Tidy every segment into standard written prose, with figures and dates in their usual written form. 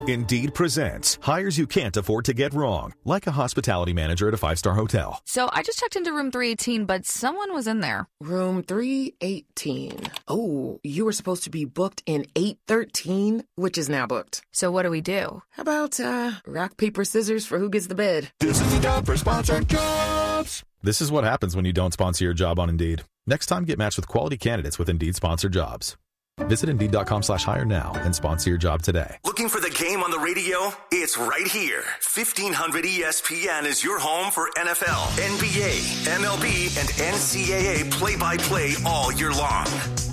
Indeed presents hires you can't afford to get wrong, like a hospitality manager at a 5-star hotel. So I just checked into room 318, but someone was in there. Room 318. Oh, you were supposed to be booked in 813, which is now booked. So what do we do? How about rock, paper, scissors for who gets the bed? This is the time for sponsored jobs. This is what happens when you don't sponsor your job on Indeed. Next time, get matched with quality candidates with Indeed sponsored jobs. Visit Indeed.com/hire now and sponsor your job today. Looking for the game on the radio? It's right here. 1500 ESPN is your home for NFL, NBA, MLB, and NCAA play-by-play all year long.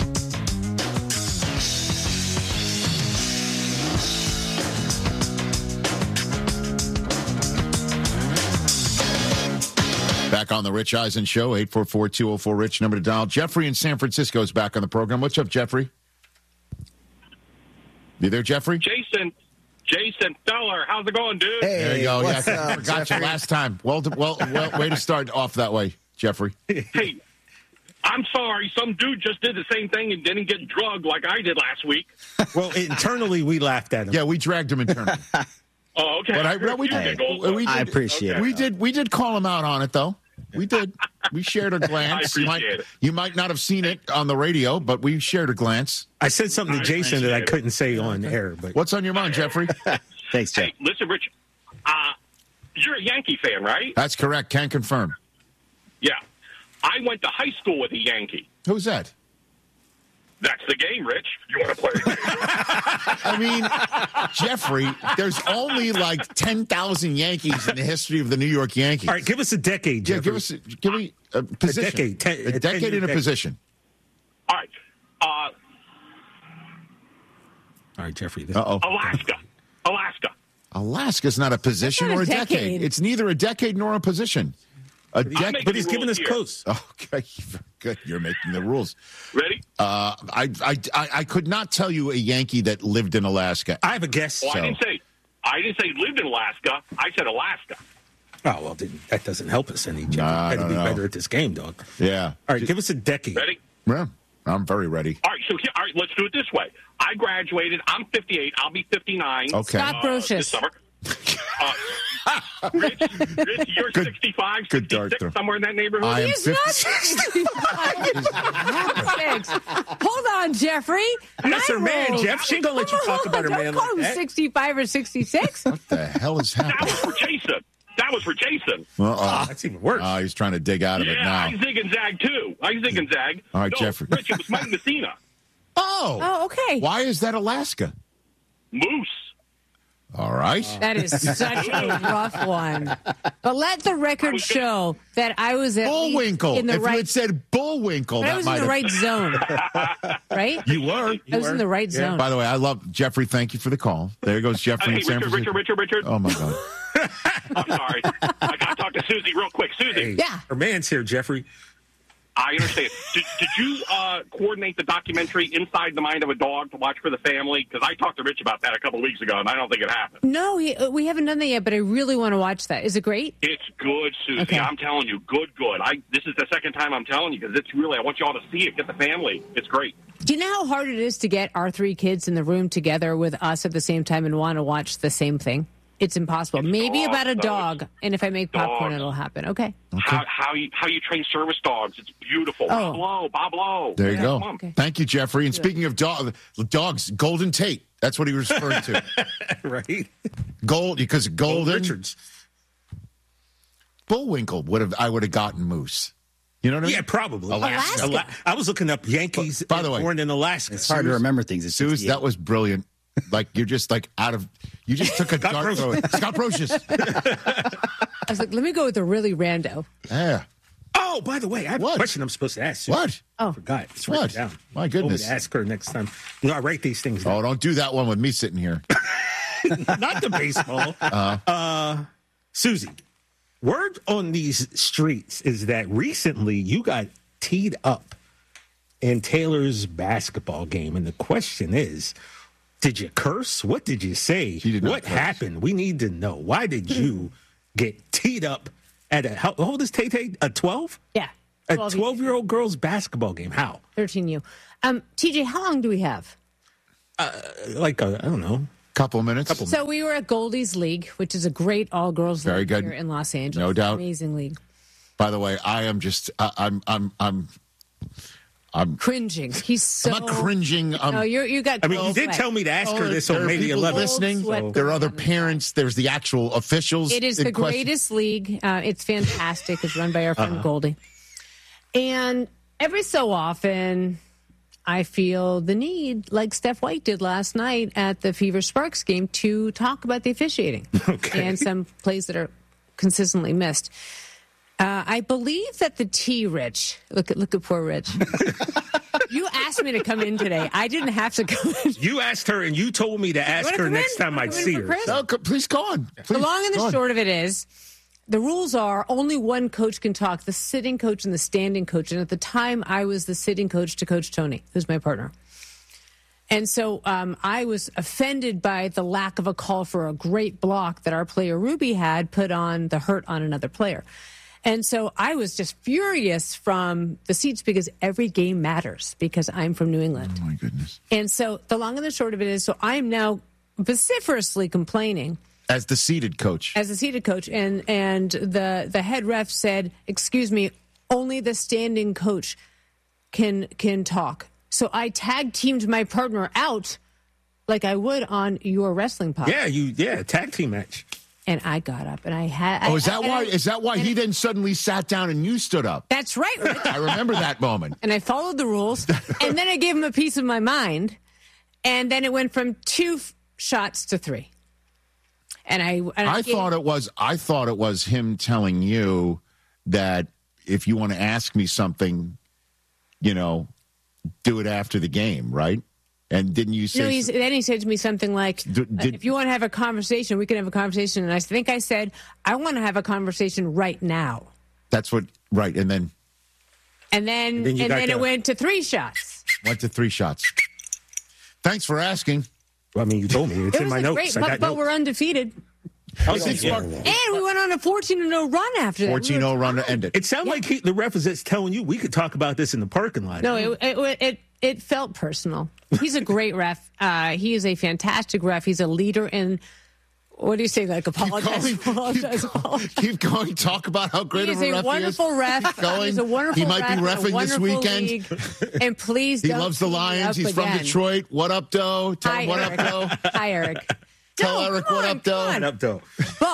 Back on the Rich Eisen Show, 844-204-RICH, number to dial. Jeffrey in San Francisco is back on the program. What's up, Jeffrey? You there, Jeffrey? Jason Feller, how's it going, dude? Hey, there you go. Yeah, up, I forgot Jeffrey? you last time. Well, way to start off that way, Jeffrey. Hey, I'm sorry. Some dude just did the same thing and didn't get drugged like I did last week. Well, internally, we laughed at him. Yeah, we dragged him internally. Oh, okay. But I appreciate it. We did call him out on it, though. We did. We shared a glance. I appreciate it. You might not have seen it on the radio, but we shared a glance. I said something to Jason that I appreciate it. couldn't say on air. But What's on your mind, Jeffrey? thanks, Jeff. Hey, listen, Rich, you're a Yankee fan, right? That's correct. Can confirm. Yeah. I went to high school with a Yankee. Who's that? That's the game, Rich. You want to play a game? I mean, Jeffrey, there's only like 10,000 Yankees in the history of the New York Yankees. All right, give us a decade, Yeah, Jeffrey. give me a position. decade. A decade in a 10-year position. All right. All right, Jeffrey. Uh-oh. Alaska. Alaska's not a position not or a a decade. decade. It's neither a decade nor a position. making But he's the giving rules us here. close. Okay, good. You're making the rules. Ready? I could not tell you a Yankee that lived in Alaska. I have a guess. Well, I didn't say lived in Alaska. I said Alaska. Oh, well, that doesn't help us any, Jeffrey. I Got to don't be know. better at this game, dog. Yeah. All right, give us a decade. Ready? Yeah, I'm very ready. All right, all right, let's do it this way. I graduated. I'm 58. I'll be 59. Okay. Stop This Brocious. summer. Rich, you're Good- 65, good dart 66, throw. somewhere in that neighborhood. I am He's 50. not 65. Hold on, Jeffrey. That's her man, rules. Jeff. She ain't going to let you talk about her Don't man call like him that. 65 or 66. What the hell is That happening? was for Jason. That's even worse. He's trying to dig out of it Yeah, now. I zig and zag, too. I zig and zag. All right, No, Jeffrey. Rich, it was Mike Messina. Oh, okay. Why is that Alaska? Moose. All right. That is such a rough one. But let the record show that I was at Bullwinkle. in the If you right. had said Bullwinkle, I that was might in the have. right zone, right? You were. I was in the right zone. By the way, I love Jeffrey. Thank you for the call. There goes Jeffrey Hey, in San Francisco. Richard. Oh my God. I'm sorry. I got to talk to Susie real quick. Susie, Yeah. Her man's here, Jeffrey. I understand. Did you coordinate the documentary Inside the Mind of a Dog to watch for the family? Because I talked to Rich about that a couple of weeks ago, and I don't think it happened. No, we haven't done that yet, but I really want to watch that. Is it great? It's good, Susie. Okay. I'm telling you, good. This is the second time I'm telling you, because it's really, I want you all to see it, get the family. It's great. Do you know how hard it is to get our three kids in the room together with us at the same time and want to watch the same thing? It's impossible. Maybe dogs, about a though. dog, and if I make popcorn, Dogs. it'll happen. Okay. How you train service dogs. It's beautiful. Oh. Bob Lowe. There you go. Okay. Thank you, Jeffrey. And speaking of dogs, Golden Tate. That's what he was referring to. Right? Because Golden Richards. Bullwinkle I would have gotten Moose. You know what I mean? Yeah, probably. Alaska. I was looking up Yankees By the way, born in Alaska. It's hard to remember things. It's Suze, that was brilliant. Like you're just like you just took a dart throw. Scott Brocious. I was like, let me go with the really rando. Yeah. Oh, by the way, I have What? a question I'm supposed to ask you. What? I forgot. It's What? written down. My goodness. Want me to ask her next time. I write these things down. Oh, don't do that one with me sitting here. Not the baseball. Susie, word on these streets is that recently you got teed up in Taylor's basketball game. And the question is, did you curse? What did you say? He did not What curse. happened? We need to know. Why did you get teed up at how old is Tay-Tay? A 12? Yeah. A 12 12-year-old girl's basketball game. How? 13U. TJ, how long do we have? I don't know, Couple minutes. So we were at Goldie's League, which is a great all-girls Very league good. here in Los Angeles. No doubt. Amazing league. By the way, I am just I'm Cringing. He's so. I'm not cringing. No, you got. I mean, you did tell me to ask her this on May the 11th. Listening. So. There are other parents. There's the actual officials. It is the greatest league. It's fantastic. It's run by our friend Goldie. And every so often, I feel the need, like Steph White did last night at the Fever Sparks game, to talk about the officiating and some plays that are consistently missed. I believe that the T, Rich. Look at poor Rich. You asked me to come in today. I didn't have to come in. You asked her, and you told me to ask her next time I'd see her. No, please go on. Please, the long and the short of it is, the rules are only one coach can talk, the sitting coach and the standing coach. And at the time, I was the sitting coach to Coach Tony, who's my partner. And so I was offended by the lack of a call for a great block that our player Ruby had put on the hurt on another player. And so I was just furious from the seats because every game matters because I'm from New England. Oh, my goodness. And so the long and the short of it is, so I'm now vociferously complaining. As the seated coach. As the seated coach. And the head ref said, excuse me, only the standing coach can talk. So I tag teamed my partner out like I would on your wrestling pod. Yeah, tag team match. And I got up and I had. Oh, is that why he then suddenly sat down and you stood up? That's right, Rich. I remember that moment. And I followed the rules, and then I gave him a piece of my mind, and then it went from 2 shots to 3. And I thought it was him telling you that if you want to ask me something, do it after the game, right? And didn't you say... No, then he said to me something like, if you want to have a conversation, we can have a conversation. And I think I said, I want to have a conversation right now. That's what... Right, and then... And then it went to 3 shots. Went to 3 shots. Thanks for asking. Well, I mean, you told me. It's in my notes. Great, but we're undefeated. And we went on a 14-0 run after that. 14-0 run to end it. It sounded like the ref was telling you we could talk about this in the parking lot. No, it felt personal. He's a great ref. He is a fantastic ref. He's a leader in, what do you say, like apologize. Keep going. Talk about how great of a ref he is. He's a wonderful ref. Keep going. He's a wonderful ref. He might be reffing this weekend. League. And please don't. He loves the Lions. He's from Detroit. What up, Doe? Tell him what up, Doe. Hi, Eric. Tell Eric what up, Doe. What up, Doe.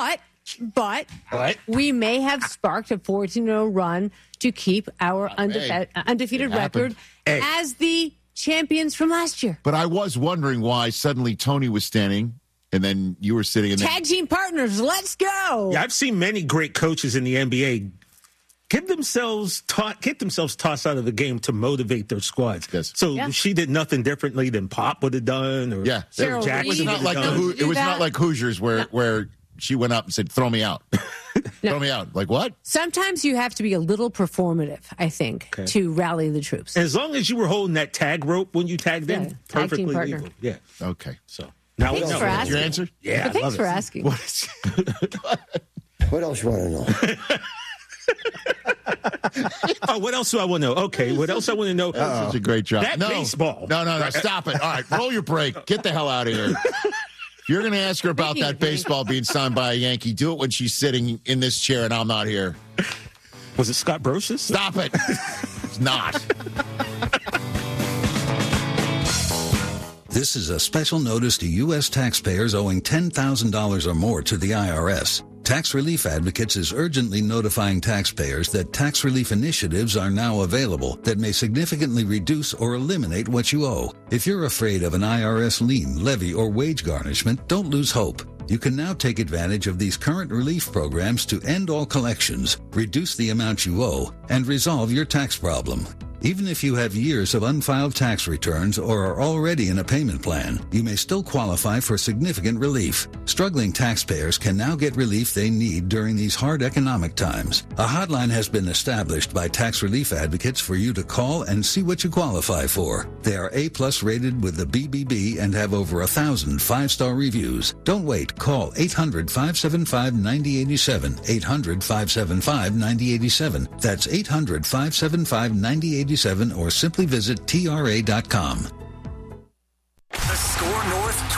But we may have sparked a 14-0 run to keep our undefeated record as the champions from last year. But I was wondering why suddenly Tony was standing and then you were sitting. Tag team partners, let's go. Yeah, I've seen many great coaches in the NBA get themselves tossed out of the game to motivate their squads. Yes. So she did nothing differently than Pop would have done, or Jackson. It was not like Hoosiers where she went up and said, "Throw me out." Throw me out. Like what? Sometimes you have to be a little performative, I think, to rally the troops. As long as you were holding that tag rope when you tagged in, perfectly legal. Yeah. Okay. So now thanks for asking. Your answer? Yeah. Thanks for asking. What else you want to know? Oh, what else do I want to know? Okay, what else I want to know? That's such a great job. Baseball. No. Stop it. All right, roll your break. Get the hell out of here. If you're going to ask her about that baseball being signed by a Yankee, do it when she's sitting in this chair and I'm not here. Was it Scott Brosius? Stop it. It's not. This is a special notice to U.S. taxpayers owing $10,000 or more to the IRS. Tax Relief Advocates is urgently notifying taxpayers that tax relief initiatives are now available that may significantly reduce or eliminate what you owe. If you're afraid of an IRS lien, levy, or wage garnishment, don't lose hope. You can now take advantage of these current relief programs to end all collections, reduce the amount you owe, and resolve your tax problem. Even if you have years of unfiled tax returns or are already in a payment plan, you may still qualify for significant relief. Struggling taxpayers can now get relief they need during these hard economic times. A hotline has been established by Tax Relief Advocates for you to call and see what you qualify for. They are A+ rated with the BBB and have over 1,000 5-star reviews. Don't wait. Call 800-575-9087. 800-575-9087. That's 800-575-9087 or simply visit TRA.com. The Score North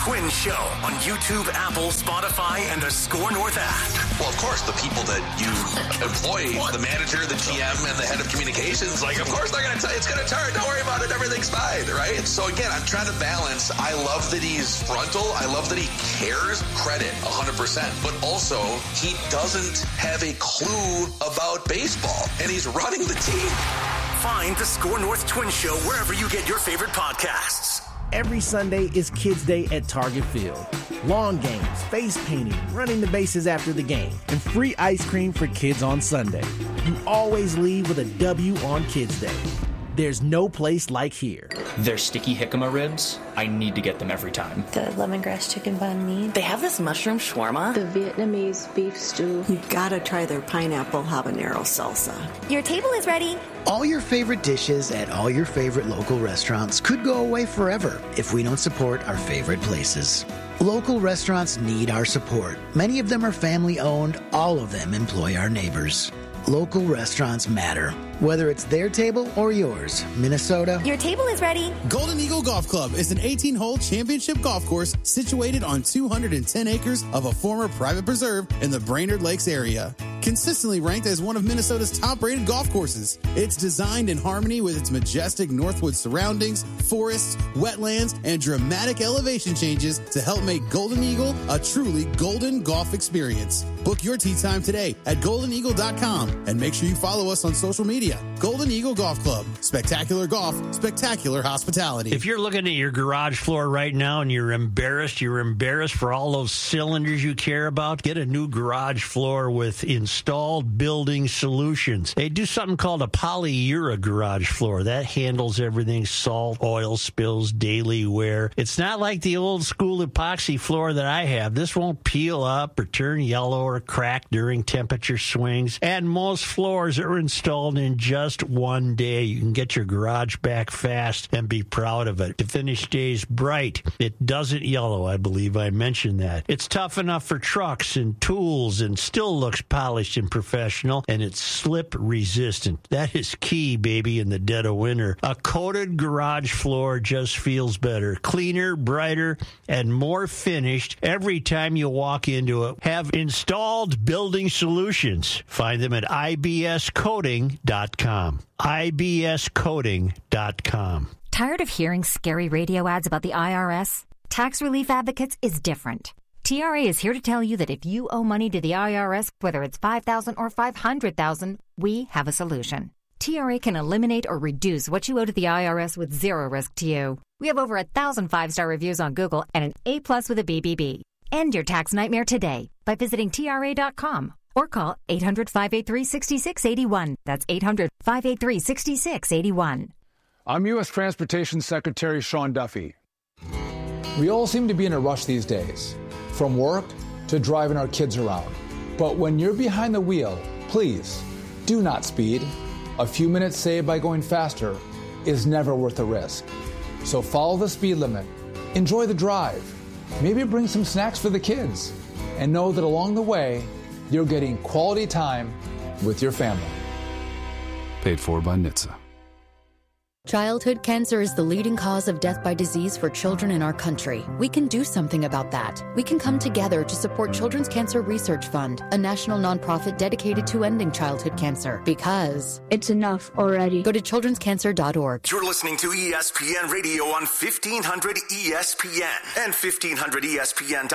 Twin Show on YouTube, Apple, Spotify, and the Score North app. Well, of course, the people that you employ, the manager, the GM, and the head of communications, like, of course they're going to tell you it's going to turn. Don't worry about it. Everything's fine, right? So, again, I'm trying to balance. I love that he's frontal. I love that he cares. Credit, 100%. But also, he doesn't have a clue about baseball, and he's running the team. Find the Score North Twin Show wherever you get your favorite podcasts. Every Sunday is Kids Day at Target Field. Lawn games, face painting, running the bases after the game, and free ice cream for kids on Sunday. You always leave with a W on Kids Day. There's no place like here. Their sticky jicama ribs, I need to get them every time. The lemongrass chicken banh mi. They have this mushroom shawarma. The Vietnamese beef stew. You gotta try their pineapple habanero salsa. Your table is ready. All your favorite dishes at all your favorite local restaurants could go away forever if we don't support our favorite places. Local restaurants need our support. Many of them are family-owned. All of them employ our neighbors. Local restaurants matter. Whether it's their table or yours, Minnesota. Your table is ready. Golden Eagle Golf Club is an 18-hole championship golf course situated on 210 acres of a former private preserve in the Brainerd Lakes area. Consistently ranked as one of Minnesota's top-rated golf courses. It's designed in harmony with its majestic Northwood surroundings, forests, wetlands, and dramatic elevation changes to help make Golden Eagle a truly golden golf experience. Book your tee time today at goldeneagle.com and make sure you follow us on social media. Golden Eagle Golf Club. Spectacular golf, spectacular hospitality. If you're looking at your garage floor right now and you're embarrassed for all those cylinders you care about, get a new garage floor with Installed Building Solutions. They do something called a polyura garage floor. That handles everything, salt, oil spills, daily wear. It's not like the old school epoxy floor that I have. This won't peel up or turn yellow or crack during temperature swings. And most floors are installed in just one day. You can get your garage back fast and be proud of it. The finish stays bright. It doesn't yellow, I believe I mentioned that. It's tough enough for trucks and tools and still looks polished and professional, and it's slip resistant. That is key, baby, in the dead of winter. A coated garage floor just feels better, cleaner, brighter, and more finished every time you walk into it. Have Installed Building Solutions. Find them at ibscoating.com. ibscoating.com. Tired of hearing scary radio ads about the IRS? Tax Relief Advocates is different. TRA is here to tell you that if you owe money to the IRS, whether it's $5,000 or $500,000, we have a solution. TRA can eliminate or reduce what you owe to the IRS with zero risk to you. We have over 1,000 5-star reviews on Google and an A+ with a BBB. End your tax nightmare today by visiting TRA.com or call 800-583-6681. That's 800-583-6681. I'm U.S. Transportation Secretary Sean Duffy. We all seem to be in a rush these days, from work to driving our kids around. But when you're behind the wheel, please do not speed. A few minutes saved by going faster is never worth the risk. So follow the speed limit, enjoy the drive, maybe bring some snacks for the kids, and know that along the way, you're getting quality time with your family. Paid for by NHTSA. Childhood cancer is the leading cause of death by disease for children in our country. We can do something about that. We can come together to support Children's Cancer Research Fund, a national nonprofit dedicated to ending childhood cancer. Because it's enough already. Go to childrenscancer.org. You're listening to ESPN Radio on 1500 ESPN and 1500ESPN.com.